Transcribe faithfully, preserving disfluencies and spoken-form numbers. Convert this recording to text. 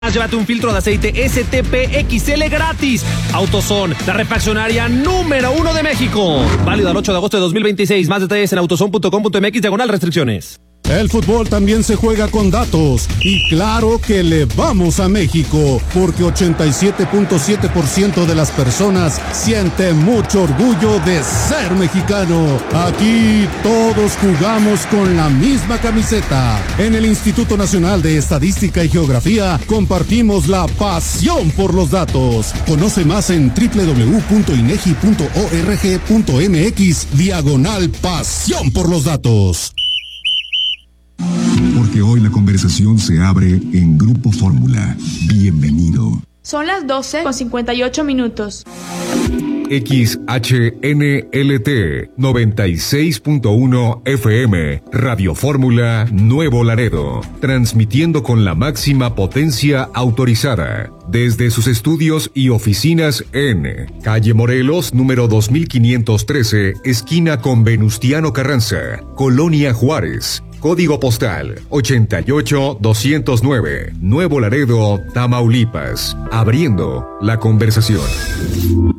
Llévate un filtro de aceite S T P X L gratis. AutoZone, la refaccionaria número uno de México. Válido al ocho de agosto de dos mil veintiséis. Más detalles en autozone punto com punto m x diagonal restricciones. El fútbol también se juega con datos. Y claro que le vamos a México, porque ochenta y siete punto siete por ciento de las personas siente mucho orgullo de ser mexicano. Aquí todos jugamos con la misma camiseta. En el Instituto Nacional de Estadística y Geografía compartimos la pasión por los datos. Conoce más en doble u doble u doble u punto inegi punto org punto m x diagonal pasión por los datos. Porque hoy la conversación se abre en Grupo Fórmula. Bienvenido. Son las doce con cincuenta y ocho minutos. X H N L T noventa y seis punto uno F M, Radio Fórmula Nuevo Laredo, transmitiendo con la máxima potencia autorizada desde sus estudios y oficinas en Calle Morelos, número dos mil quinientos trece, esquina con Venustiano Carranza, Colonia Juárez. Código postal ochenta y ocho doscientos nueve, Nuevo Laredo, Tamaulipas. Abriendo la conversación.